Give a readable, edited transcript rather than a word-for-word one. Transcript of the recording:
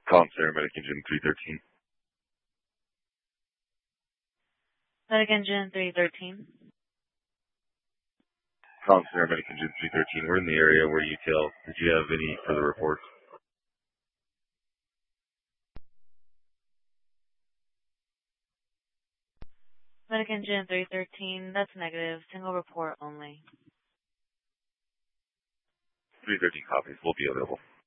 Collins Center, Medic Engine 313. Medic Engine 313. Collins Center, Medic Engine 313. We're in the area where you tail. Did you have any further reports? Medic Engine 313, that's negative. Single report only. 313 copies. We'll be available.